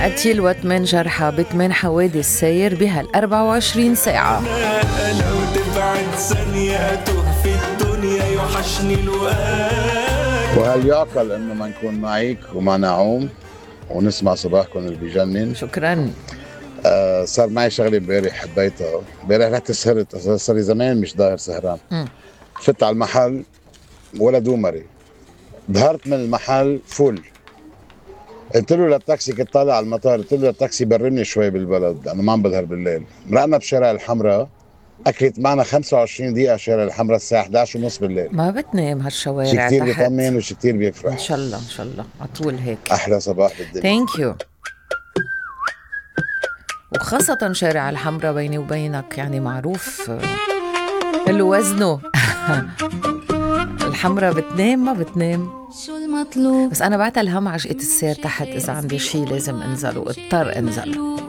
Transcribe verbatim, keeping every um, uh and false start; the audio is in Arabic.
قتيل وثمان جرحى بثمان حوادث ساير بهال أربعة وعشرين ساعة. لو تبعد ثانية أتوه في الدنيا يوحشني الوقت. وهل يعقل إنه ما نكون معيك ومع نعوم ونسمع صباحكم اللي بيجنن؟ شكراً. آه صار معي شغلة امبارح حبيتها. امبارح رحت سهرت، صار لي زمان مش ظاهر سهران. م. فت على المحل ولا دومري، ظهرت من المحل فل. قلت له للتاكسي، كنت طالع على المطار، قلت له للتاكسي برني شوي بالبلد، انا ما عم بظهر بالليل. مرقنا بشارع الحمراء، اكلت معنا خمسة وعشرين دقيقة شارع الحمراء الساعة إحدى عشر ونص بالليل. ما بتنام هالشوارع شي كتير تحت. بيطمن وشي كتير بيفرح. ان شاء الله ان شاء الله عطول هيك. احلى صباح بالدنيا. ثانك يو. وخاصة شارع الحمراء بيني وبينك يعني معروف اللي وزنه. الحمراء بتنام ما بتنام. شو المطلوب؟ بس أنا بعتها الهم عشقة السير تحت، إذا عندي شي لازم أنزل واضطر أنزل.